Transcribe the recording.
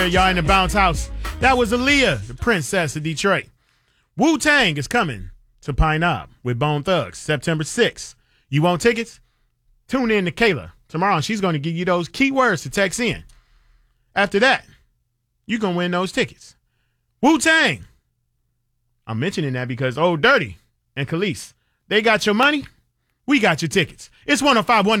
Y'all in the bounce house. That was Aaliyah, the princess of Detroit. Wu-Tang is coming to Pine Knob with Bone Thugs September 6th. You want tickets? Tune in to Kayla tomorrow, and she's going to give you those keywords to text in. After that, you're going to win those tickets. Wu-Tang. I'm mentioning that because Old Dirty and Khalees, they got your money. We got your tickets. It's 105.1